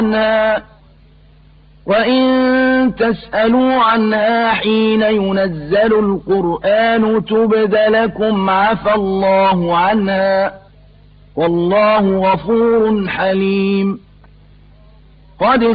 عنها وإن تسألوا عنها حين ينزل القرآن تبد لكم عفى الله عنها والله غفور حليم. قد